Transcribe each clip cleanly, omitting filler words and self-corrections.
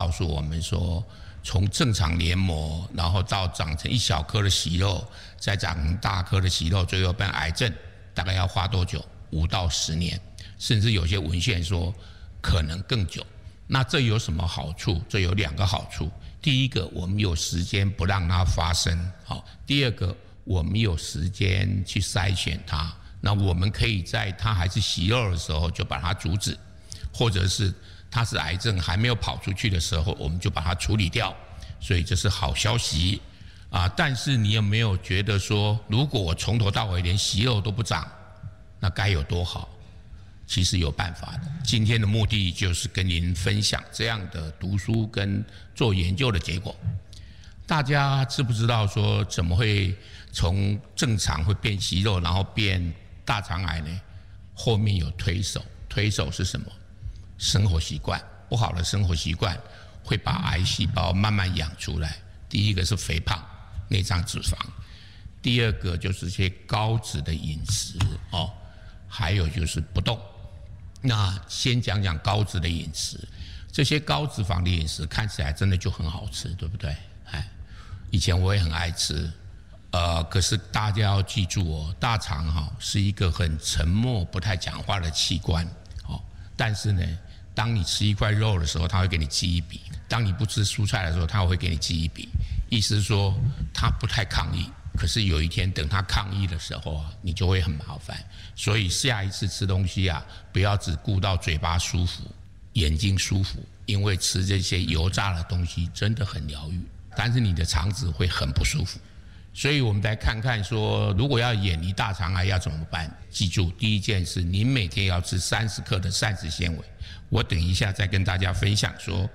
告诉我们说，从正常黏膜，然后到长成一小颗的息肉，再长成大颗的息肉，最后变癌症，大概要花多久？5到10年，甚至有些文献说可能更久。那这有什么好处？这有2个好处。第一个，我们有时间不让它发生；第二个，我们有时间去筛选它。那我们可以在它还是息肉的时候就把它阻止，或者是它是癌症还没有跑出去的时候，我们就把它处理掉。所以这是好消息啊！但是你有没有觉得说，如果我从头到尾连息肉都不长，那该有多好？其实有办法的。今天的目的就是跟您分享这样的读书跟做研究的结果。大家知不知道说怎么会从正常会变息肉，然后变大肠癌呢？后面有推手，推手是什么？生活习惯，不好的生活习惯会把癌细胞慢慢养出来。第一个是肥胖、内脏脂肪，第二个就是些高脂的饮食还有就是不动。那先讲讲高脂的饮食，这些高脂肪的饮食看起来真的就很好吃，对不对？以前我也很爱吃，可是大家要记住大肠是一个很沉默、不太讲话的器官但是呢，当你吃一块肉的时候，它会给你记一笔；当你不吃蔬菜的时候，它会给你记一笔。意思是说，它不太抗议，可是有一天等它抗议的时候你就会很麻烦。所以下一次吃东西不要只顾到嘴巴舒服、眼睛舒服，因为吃这些油炸的东西真的很疗愈，但是你的肠子会很不舒服。所以我们来看看说，如果要远离大肠癌要怎么办？记住，第一件事，您每天要吃30克的膳食纤维。我等一下再跟大家分享说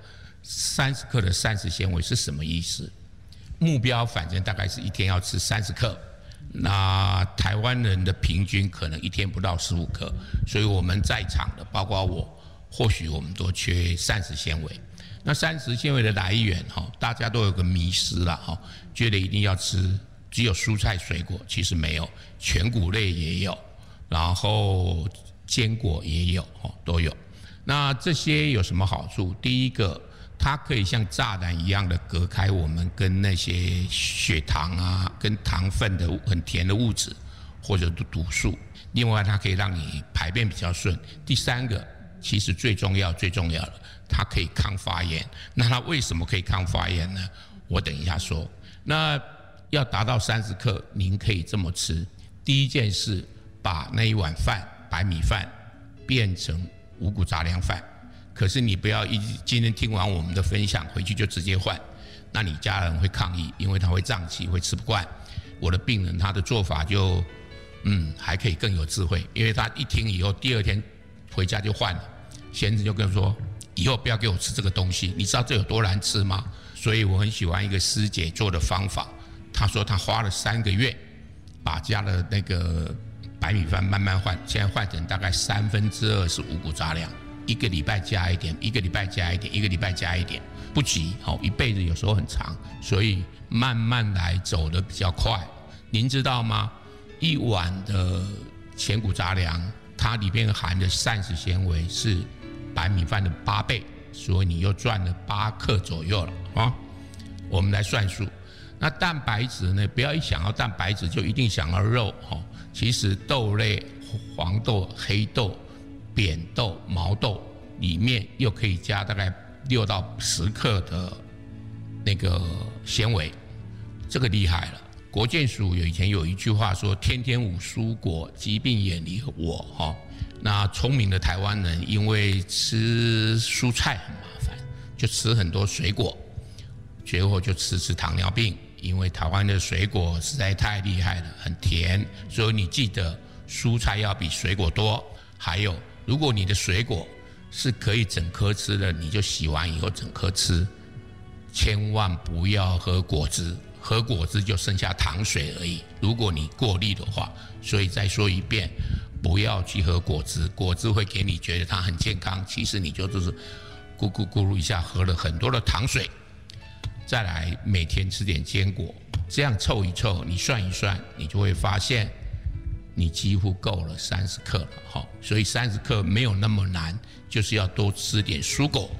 ，30克的膳食纤维是什么意思。目标反正大概是一天要吃30克，那台湾人的平均可能一天不到15克，所以我们在场的包括我，或许我们都缺膳食纤维。那膳食纤维的来源大家都有个迷思啦觉得一定要吃只有蔬菜水果，其实没有，全谷类也有，然后坚果也有都有。那这些有什么好处？第一个，它可以像栅栏一样的隔开我们跟那些血糖跟糖分的很甜的物质或者毒素。另外，它可以让你排便比较顺。第三个，其实最重要的，它可以抗发炎。那它为什么可以抗发炎呢？我等一下说。那要达到30克，您可以这么吃。第一件事，把那一碗饭白米饭变成五谷杂粮饭。可是你不要今天听完我们的分享回去就直接换，那你家人会抗议，因为他会胀气，会吃不惯。我的病人他的做法就还可以更有智慧，因为他一听以后第2天回家就换了。先生就跟我说，以后不要给我吃这个东西，你知道这有多难吃吗？所以我很喜欢一个师姐做的方法，她说她花了3个月把家的那个白米饭慢慢换，现在换成大概2/3是五谷杂粮，1个礼拜加一点，1个礼拜加一点，1个礼拜加一点，不急一辈子有时候很长，所以慢慢来，走得比较快。您知道吗？一碗的全谷杂粮，它里面含的膳食纤维是白米饭的8倍，所以你又赚了8克左右了我们来算数。那蛋白质呢？不要一想到蛋白质就一定想到肉其实豆类、黄豆、黑豆、扁豆、毛豆里面又可以加大概6到10克的那个纤维，这个厉害了。国健署以前有一句话说，天天5蔬果，疾病远离我那聪明的台湾人因为吃蔬菜很麻烦，就吃很多水果，结果就吃糖尿病，因为台湾的水果实在太厉害了，很甜，所以你记得蔬菜要比水果多。还有，如果你的水果是可以整颗吃的，你就洗完以后整颗吃，千万不要喝果汁，喝果汁就剩下糖水而已，如果你过滤的话。所以再说一遍，不要去喝果汁，果汁会给你觉得它很健康，其实你就是咕咕咕噜一下喝了很多的糖水。再来，每天吃点坚果，这样凑一凑，你算一算，你就会发现你几乎够了30克了所以30克没有那么难，就是要多吃点蔬果，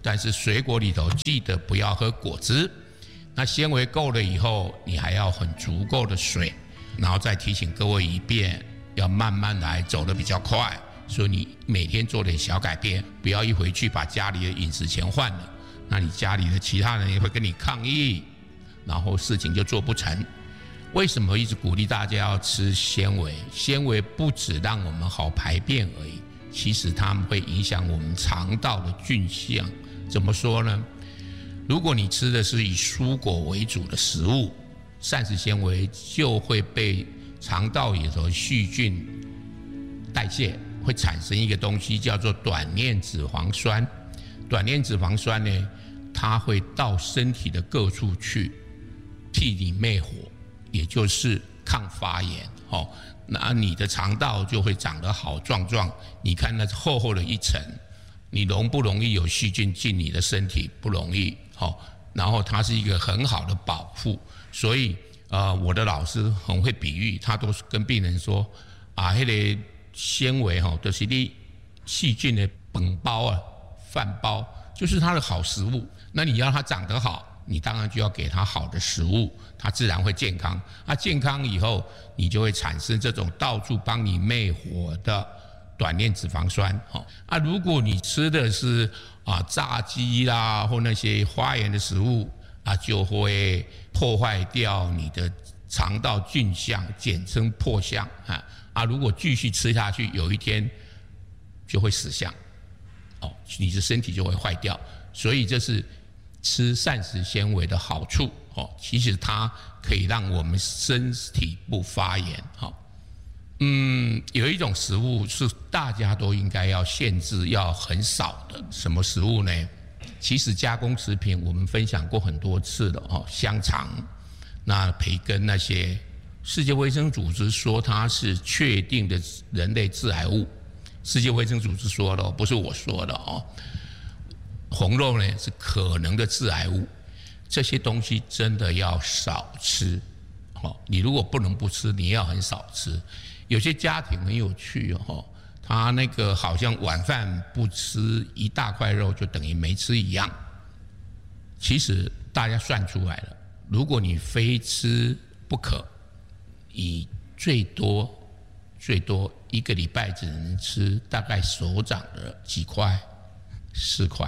但是水果里头记得不要喝果汁。那纤维够了以后，你还要很足够的水，然后再提醒各位一遍，要慢慢来，走得比较快。所以你每天做点小改变，不要一回去把家里的饮食钱换了，那你家里的其他人也会跟你抗议，然后事情就做不成。为什么一直鼓励大家要吃纤维？纤维不只让我们好排便而已，其实它们会影响我们肠道的菌相。怎么说呢？如果你吃的是以蔬果为主的食物，膳食纤维就会被肠道里头细菌代谢，会产生一个东西叫做短链脂肪酸。短链脂肪酸呢，它会到身体的各处去替你灭火，也就是抗发炎。那你的肠道就会长得好壮壮。你看那厚厚的一层，你容不容易有细菌进你的身体？不容易。然后它是一个很好的保护。所以我的老师很会比喻，他都跟病人说那个纤维就是你细菌的本包啊、饭包，就是它的好食物。那你要它长得好，你当然就要给它好的食物，它自然会健康。健康以后，你就会产生这种到处帮你灭火的短链脂肪酸。如果你吃的是炸鸡啦或那些发炎的食物，就会破坏掉你的肠道菌相，简称破相。如果继续吃下去，有一天就会死相。你的身体就会坏掉。所以这是吃膳食纤维的好处。其实它可以让我们身体不发炎。有一种食物是大家都应该要限制，要很少的。什么食物呢？其实加工食品我们分享过很多次了。香肠、那培根那些，世界卫生组织说它是确定的人类致癌物。世界卫生组织说的，不是我说的。红肉呢是可能的致癌物。这些东西真的要少吃。你如果不能不吃，你也要很少吃。有些家庭很有趣。他那个好像晚饭不吃一大块肉就等于没吃一样。其实大家算出来了，如果你非吃不可，你最多一个礼拜只能吃大概手掌的几块，4块。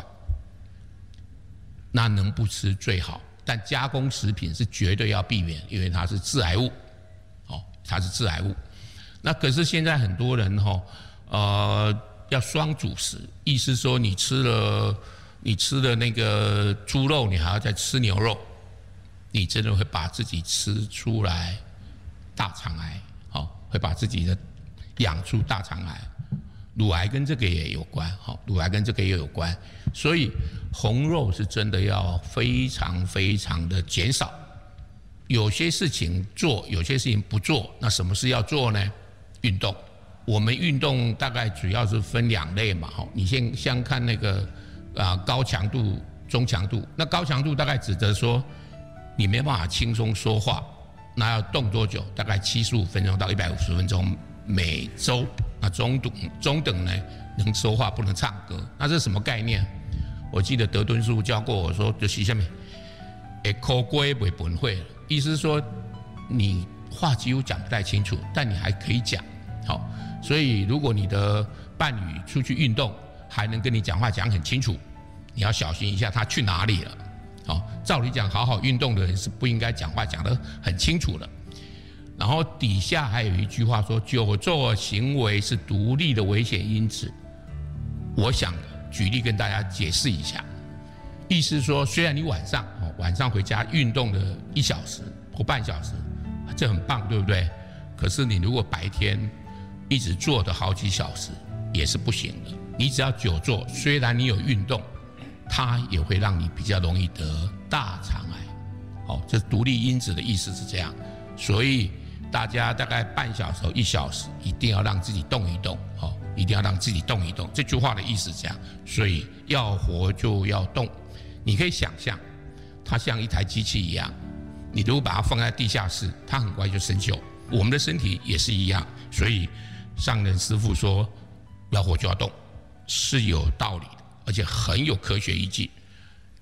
那能不吃最好，但加工食品是绝对要避免，因为它是致癌物。它是致癌物。那可是现在很多人要双主食，意思说你吃了那个猪肉，你还要再吃牛肉，你真的会把自己吃出来大肠癌。会把自己的养出大肠癌。乳癌跟这个也有关。乳癌跟这个也有关。所以红肉是真的要非常非常的减少。有些事情做，有些事情不做。那什么事要做呢？运动。我们运动大概主要是分2类嘛。你先看那个高强度、中强度。那高强度大概指的说你没办法轻松说话，那要动多久？大概75分钟到150分钟每周。那中等呢，能说话不能唱歌。那这是什么概念？我记得德敦师傅教过我说，就是下面口龟不本会，意思是说你话几乎讲不太清楚，但你还可以讲。所以如果你的伴侣出去运动还能跟你讲话讲很清楚，你要小心一下他去哪里了。照理讲，好好运动的人是不应该讲话讲得很清楚的。然后底下还有一句话说，久坐行为是独立的危险因子。我想举例跟大家解释一下，意思是说，虽然你晚上回家运动了1小时或半小时，这很棒，对不对？可是你如果白天一直坐的好几小时也是不行的。你只要久坐，虽然你有运动，它也会让你比较容易得大肠癌。这独立因子的意思是这样。所以大家大概半小时、1小时一定要让自己动一动。一定要让自己动一动。这句话的意思是这样。所以要活就要动。你可以想象，它像一台机器一样，你如果把它放在地下室，它很快就生锈。我们的身体也是一样。所以上人师父说要活就要动，是有道理的，而且很有科学依据。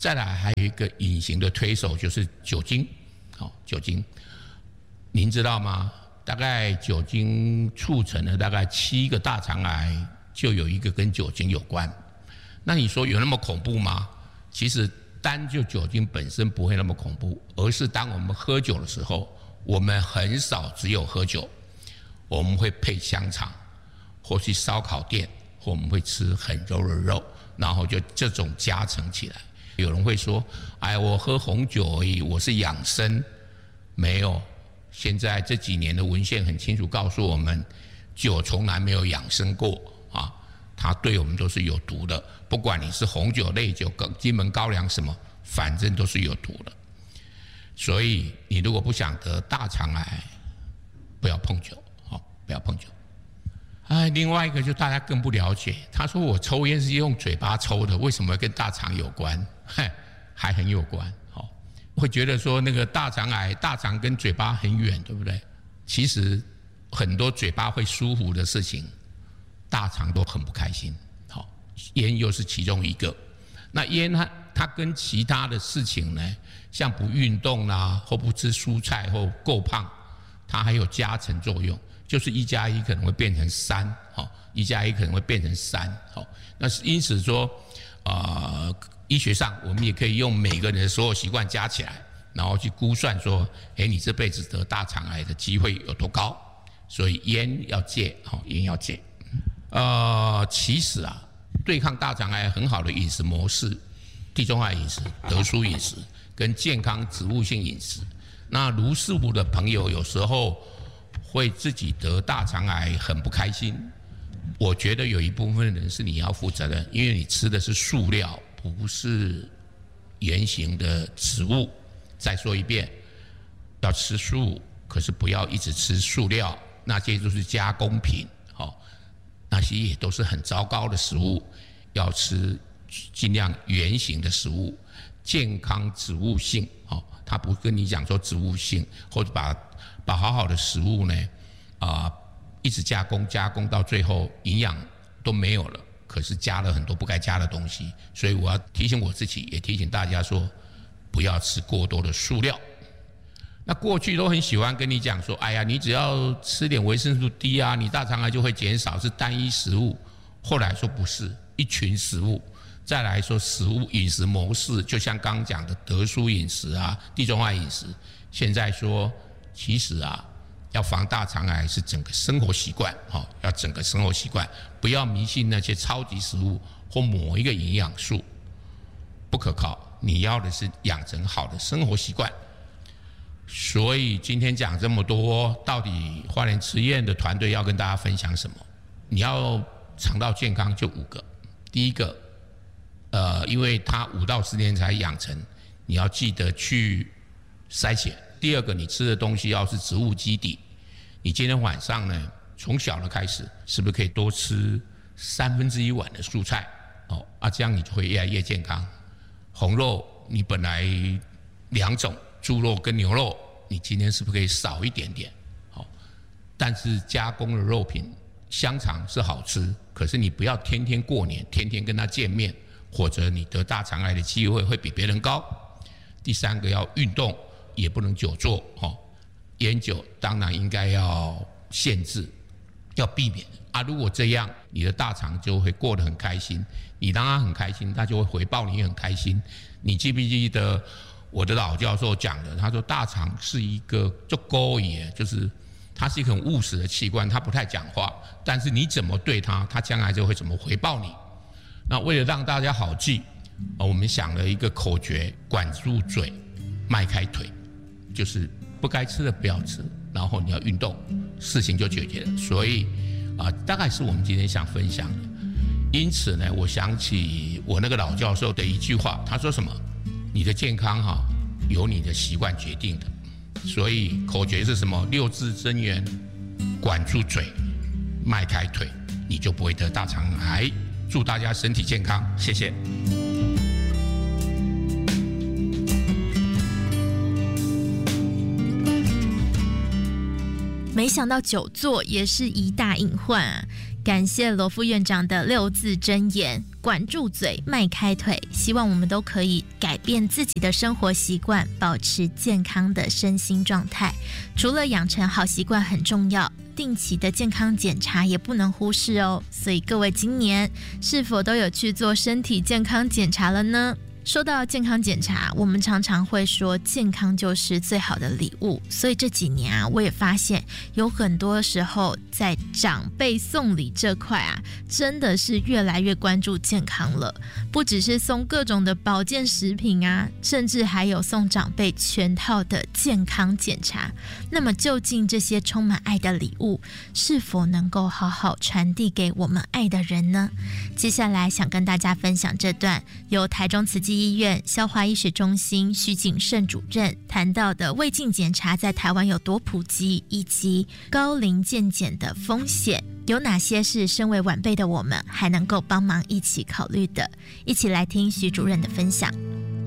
再来还有一个隐形的推手就是酒精，酒精，您知道吗？大概酒精促成了大概7个大肠癌，就有1个跟酒精有关。那你说有那么恐怖吗？其实单就酒精本身不会那么恐怖，而是当我们喝酒的时候，我们很少只有喝酒，我们会配香肠，或去烧烤店，或我们会吃很柔的肉，然后就这种加成起来。有人会说：“哎，我喝红酒而已，我是养生。”没有，现在这几年的文献很清楚告诉我们，酒从来没有养生过啊，它对我们都是有毒的。不管你是红酒、烈酒、金门高粱什么，反正都是有毒的。所以你如果不想得大肠癌，不要碰酒，不要碰酒。另外一个就大家更不了解，他说我抽烟是用嘴巴抽的，为什么跟大肠有关？还很有关。会觉得说那个大肠癌，大肠跟嘴巴很远，对不对？其实很多嘴巴会舒服的事情，大肠都很不开心。烟又是其中一个。那烟它跟其他的事情呢，像不运动啦，或不吃蔬菜，或够胖，它还有加成作用，就是1+1可能会变成3，1+1可能会变成3。那因此说，医学上我们也可以用每个人的所有习惯加起来，然后去估算说，你这辈子得大肠癌的机会有多高？所以烟要戒，烟要戒。其实对抗大肠癌很好的饮食模式，地中海饮食、德蔬饮食跟健康植物性饮食。那卢氏族的朋友有时候会自己得大肠癌很不开心，我觉得有一部分人是你要负责任，因为你吃的是塑料，不是原型的植物。再说一遍，要吃素，可是不要一直吃塑料，那些都是加工品，那些也都是很糟糕的食物，要吃尽量原型的食物，健康植物性，他不跟你讲说植物性，或者把好好的食物呢，一直加工到最后营养都没有了，可是加了很多不该加的东西，所以我要提醒我自己，也提醒大家说，不要吃过多的塑料。那过去都很喜欢跟你讲说，哎呀，你只要吃点维生素 D 啊，你大肠癌就会减少，是单一食物。后来说不是，一群食物。再来说食物饮食模式，就像刚刚讲的德蔬饮食地中海饮食。现在说，其实要防大肠癌是整个生活习惯，要整个生活习惯，不要迷信那些超级食物或某一个营养素，不可靠。你要的是养成好的生活习惯。所以今天讲这么多，到底花莲慈燕的团队要跟大家分享什么？你要肠道健康就5个。第一个，因为它5到10年才养成，你要记得去筛选。第二个，你吃的东西要是植物基底。你今天晚上呢，从小的开始，是不是可以多吃1/3碗的蔬菜？这样你就会越来越健康。红肉你本来2种。猪肉跟牛肉，你今天是不是可以少一点点？但是加工的肉品，香肠是好吃，可是你不要天天过年，天天跟他见面，或者你得大肠癌的机会会比别人高。第3个要运动，也不能久坐，烟酒当然应该要限制，要避免。如果这样，你的大肠就会过得很开心，你让他很开心，他就会回报你很开心。你记不记得？我的老教授讲的，他说大肠是一个就勾引，就是它是一个很务实的器官，它不太讲话，但是你怎么对它，它将来就会怎么回报你。那为了让大家好记，我们想了一个口诀：管住嘴，迈开腿，就是不该吃的不要吃，然后你要运动，事情就解决了。所以大概是我们今天想分享的。因此呢，我想起我那个老教授的一句话，他说什么？你的健康由你的习惯决定的，所以口诀是什么？6字真言：管住嘴，迈开腿，你就不会得大肠癌。祝大家身体健康，谢谢。 没想到久坐也是一大隐患感谢罗副院长的6字真言：管住嘴，迈开腿。希望我们都可以改变自己的生活习惯，保持健康的身心状态。除了养成好习惯很重要，定期的健康检查也不能忽视哦。所以各位今年是否都有去做身体健康检查了呢？说到健康检查，我们常常会说健康就是最好的礼物，所以这几年啊，我也发现有很多时候在长辈送礼这块啊，真的是越来越关注健康了。不只是送各种的保健食品啊，甚至还有送长辈全套的健康检查。那么究竟这些充满爱的礼物，是否能够好好传递给我们爱的人呢？接下来想跟大家分享这段由台中慈济医院消化医学中心徐景胜主任谈到的胃镜检查在台湾有多普及，以及高龄健检的风险，有哪些是身为晚辈的我们还能够帮忙一起考虑的。一起来听徐主任的分享。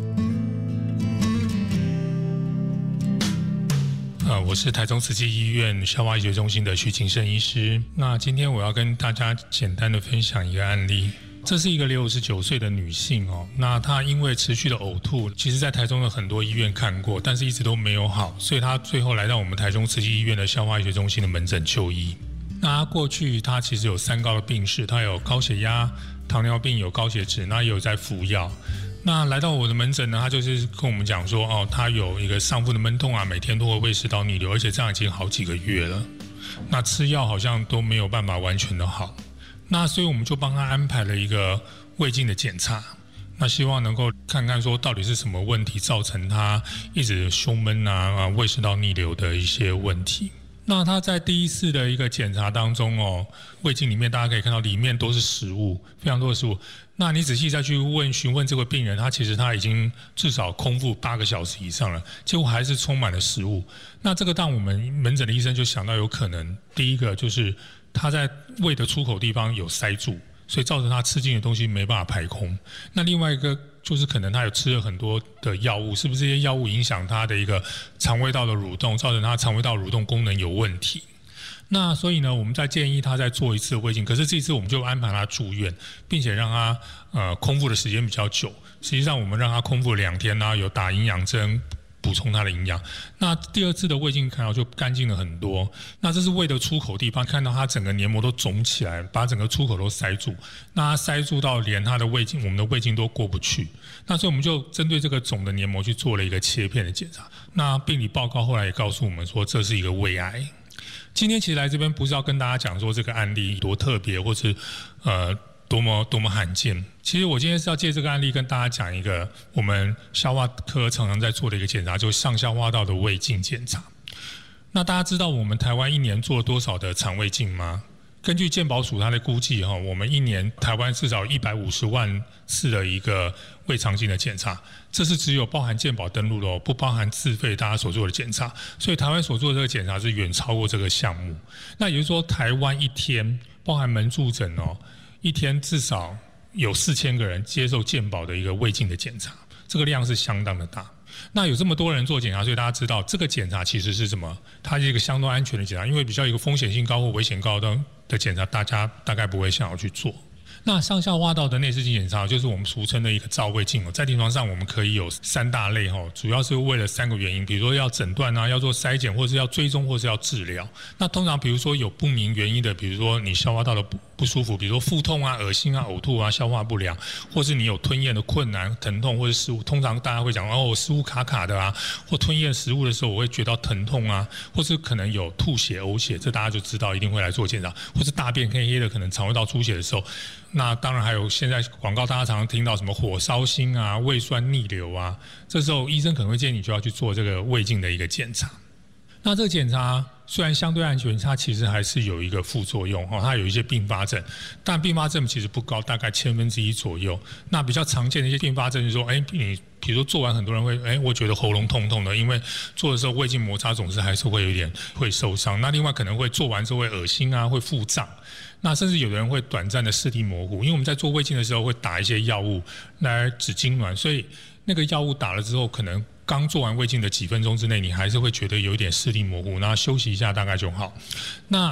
我是台中慈济医院消化医学中心的徐景胜医师。那今天我要跟大家简单的分享一个案例。这是一个69岁的女性哦，那她因为持续的呕吐，其实在台中的很多医院看过，但是一直都没有好，所以她最后来到我们台中慈济医院的消化医学中心的门诊就医。那她过去她其实有3高的病史，她有高血压、糖尿病，有高血脂，那也有在服药。那来到我的门诊呢，他就是跟我们讲说，他有一个上腹的闷痛啊，每天都会胃食道逆流，而且这样已经好几个月了。那吃药好像都没有办法完全的好。那所以我们就帮他安排了一个胃镜的检查，那希望能够看看说到底是什么问题造成他一直胸闷啊、胃食道逆流的一些问题。那他在第一次的一个检查当中胃镜里面大家可以看到里面都是食物，非常多的食物。那你仔细再去询问这位病人，他其实他已经至少空腹8个小时以上了，结果还是充满了食物。那这个当我们门诊的医生就想到有可能，第一个就是他在胃的出口地方有塞住，所以造成他吃进的东西没办法排空。那另外一个就是可能他有吃了很多的药物，是不是这些药物影响他的一个肠胃道的蠕动，造成他肠胃道蠕动功能有问题。那所以呢，我们再建议他再做一次胃镜，可是这一次我们就安排他住院，并且让他空腹的时间比较久。实际上我们让他空腹2天啊，有打营养针补充他的营养。那第二次的胃镜看到就干净了很多。那这是胃的出口地方，看到他整个黏膜都肿起来，把整个出口都塞住。那他塞住到连他的胃镜，我们的胃镜都过不去。那所以我们就针对这个肿的黏膜去做了一个切片的检查。那病理报告后来也告诉我们说，这是一个胃癌。今天其实来这边不是要跟大家讲说这个案例多特别，或是多么罕见。其实我今天是要借这个案例跟大家讲一个我们消化科常常在做的一个检查，就是上消化道的胃镜检查。那大家知道我们台湾一年做了多少的肠胃镜吗？根据健保署它的估计，我们一年台湾至少150万次的一个胃肠镜的检查，这是只有包含健保登录的不包含自费大家所做的检查，所以台湾所做的这个检查是远超过这个项目。那也就是说，台湾一天包含门住诊一天至少有4000个人接受健保的一个胃镜的检查，这个量是相当的大。那有这么多人做检查，所以大家知道这个检查其实是什么？它是一个相对安全的检查，因为比较一个风险性高或危险高的检查，大家大概不会想要去做。那上消化道的内视镜检查就是我们俗称的一个照胃镜在临床上我们可以有3大类主要是为了3个原因，比如说要诊断啊，要做筛检，或是要追踪，或是要治疗。那通常比如说有不明原因的，比如说你消化道的不舒服，比如说腹痛啊、恶心啊、呕吐啊、消化不良，或是你有吞咽的困难、疼痛，或是食物，通常大家会讲食物卡卡的啊，或吞咽食物的时候我会觉到疼痛啊，或是可能有吐血、呕血，这大家就知道一定会来做检查，或是大便黑黑的，可能肠胃道出血的时候。那当然还有现在广告大家常常听到什么火烧心啊、胃酸逆流啊，这时候医生可能会建议你就要去做这个胃镜的一个检查。那这个检查虽然相对安全，它其实还是有一个副作用它有一些并发症，但并发症其实不高，大概1/1000左右。那比较常见的一些并发症就是说，你比如说做完很多人会我觉得喉咙痛痛的，因为做的时候胃镜摩擦总是还是会有点会受伤。那另外可能会做完之后会恶心啊，会腹胀。那甚至有的人会短暂的视力模糊，因为我们在做胃镜的时候会打一些药物来止痉挛，所以那个药物打了之后，可能刚做完胃镜的几分钟之内，你还是会觉得有一点视力模糊，然后休息一下大概就好。那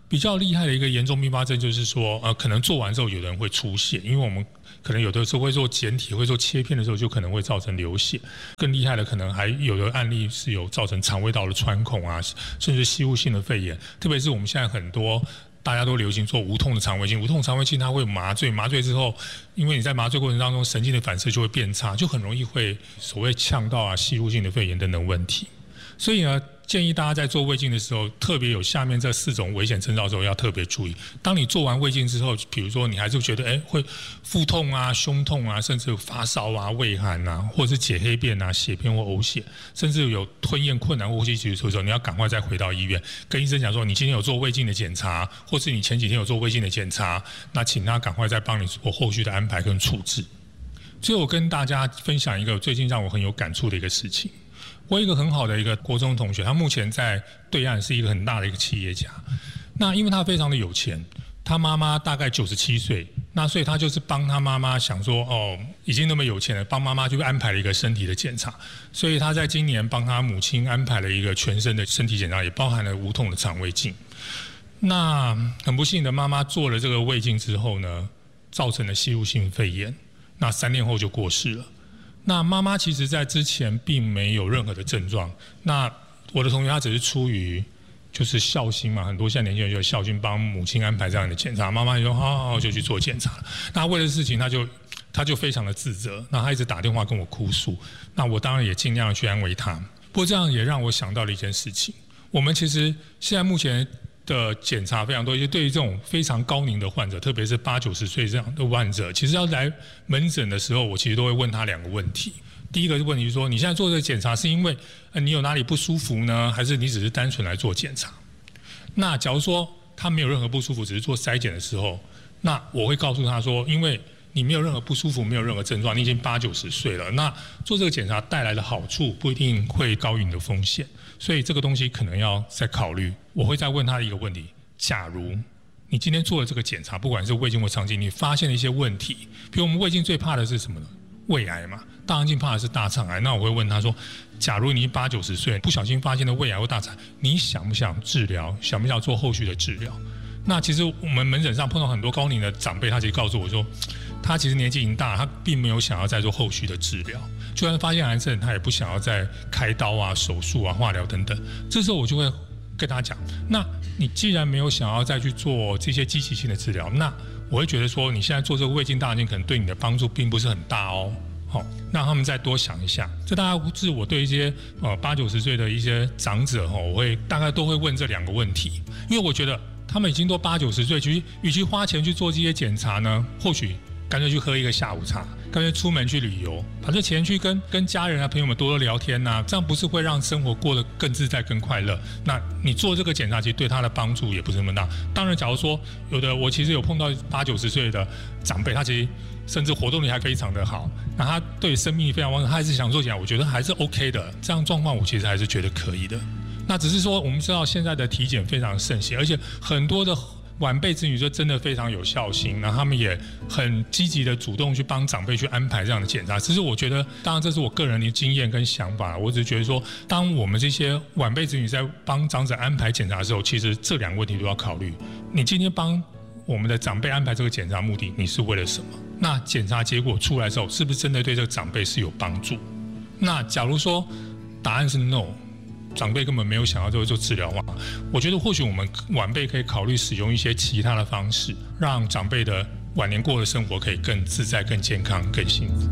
比较厉害的一个严重并发症就是说，可能做完之后有人会出血，因为我们可能有的时候会做检体，会做切片的时候就可能会造成流血。更厉害的可能还有的案例是有造成肠胃道的穿孔啊，甚至吸入性的肺炎。特别是我们现在很多大家都流行做无痛的肠胃镜，无痛肠胃镜它会麻醉，麻醉之后，因为你在麻醉过程当中神经的反射就会变差，就很容易会所谓呛到啊、吸入性的肺炎等等问题。所以呢，建议大家在做胃镜的时候，特别有下面这4种危险征兆的时候要特别注意。当你做完胃镜之后，比如说你还是觉得会腹痛啊、胸痛啊，甚至发烧啊、畏寒啊，或者是解黑便啊、血便或呕血，甚至有吞咽困难或呼吸急促的时候，你要赶快再回到医院，跟医生讲说你今天有做胃镜的检查，或是你前几天有做胃镜的检查，那请他赶快再帮你做后续的安排跟处置。最后我跟大家分享一个最近让我很有感触的一个事情。我有一个很好的一个国中同学，他目前在对岸是一个很大的一个企业家。那因为他非常的有钱，他妈妈大概97岁，那所以他就是帮他妈妈想说，已经那么有钱了，帮妈妈就安排了一个身体的检查。所以他在今年帮他母亲安排了一个全身的身体检查，也包含了无痛的肠胃镜。那很不幸的，妈妈做了这个胃镜之后呢，造成了吸入性肺炎，那3年后就过世了。那妈妈其实在之前并没有任何的症状，那我的同学他只是出于就是孝心嘛，很多现在年轻人就孝心帮母亲安排这样的检查，妈妈就说好就去做检查了。那为了事情他就非常的自责，那他一直打电话跟我哭诉，那我当然也尽量去安慰他。不过这样也让我想到了一件事情，我们其实现在目前的检查非常多，就对于这种非常高龄的患者，特别是80、90岁这样的患者，其实要来门诊的时候，我其实都会问他2个问题。第一个问题是说，你现在做这个检查是因为你有哪里不舒服呢，还是你只是单纯来做检查？那假如说他没有任何不舒服，只是做筛检的时候，那我会告诉他说，因为你没有任何不舒服，没有任何症状，你已经80、90岁了，那做这个检查带来的好处不一定会高于你的风险，所以这个东西可能要再考虑。我会再问他一个问题：假如你今天做了这个检查，不管是胃镜或肠镜，你发现了一些问题，比如我们胃镜最怕的是什么呢？胃癌嘛，大肠镜怕的是大肠癌。那我会问他说：假如你80、90岁，不小心发现了胃癌或大肠癌，你想不想治疗？想不想做后续的治疗？那其实我们门诊上碰到很多高龄的长辈，他其实告诉我说，他其实年纪已经大，他并没有想要再做后续的治疗，就算发现癌症，他也不想要再开刀啊、手术啊、化疗等等。这时候我就会跟他讲，那你既然没有想要再去做这些积极性的治疗，那我会觉得说，你现在做这个胃镜大肠镜可能对你的帮助并不是很大哦。好，让他们再多想一下。这大概是我对一些80、90岁的一些长者我会大概都会问这2个问题，因为我觉得他们已经都80、90岁，其实与其花钱去做这些检查呢，或许干脆去喝一个下午茶，干脆出门去旅游，把这钱去跟家人啊、朋友们多聊天啊，这样不是会让生活过得更自在、更快乐？那你做这个检查，其实对他的帮助也不是那么大。当然，假如说我其实有碰到80、90岁的长辈，他其实甚至活动力还非常的好，那他对生命力非常旺盛，他还是想做检查，我觉得还是 OK 的。这样状况我其实还是觉得可以的。那只是说，我们知道现在的体检非常盛行，而且很多的晚辈子女就真的非常有孝心，然后他们也很积极的主动去帮长辈去安排这样的检查。其实我觉得，当然这是我个人的经验跟想法，我只是觉得说，当我们这些晚辈子女在帮长者安排检查的时候，其实这2个问题都要考虑。你今天帮我们的长辈安排这个检查目的，你是为了什么？那检查结果出来之后，是不是真的对这个长辈是有帮助？那假如说答案是 no，长辈根本没有想要做治疗的话，我觉得或许我们晚辈可以考虑使用一些其他的方式，让长辈的晚年过的生活可以更自在、更健康、更幸福。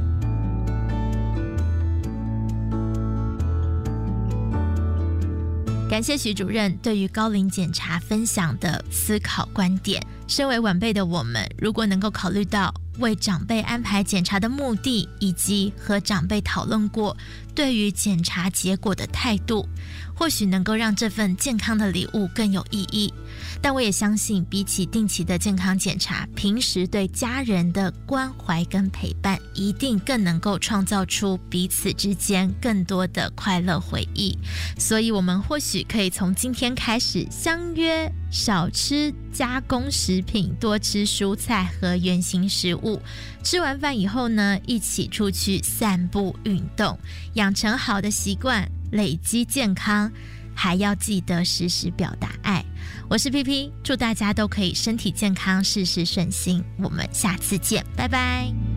感谢许主任对于高龄检查分享的思考观点。身为晚辈的我们，如果能够考虑到为长辈安排检查的目的，以及和长辈讨论过对于检查结果的态度，或许能够让这份健康的礼物更有意义。但我也相信，比起定期的健康检查，平时对家人的关怀跟陪伴，一定更能够创造出彼此之间更多的快乐回忆。所以我们或许可以从今天开始相约少吃加工食品，多吃蔬菜和原型食物。吃完饭以后呢，一起出去散步运动，养成好的习惯，累积健康，还要记得时时表达爱。 我是 PP， 祝大家都可以身体健康，事事顺心。我们下次见，拜拜。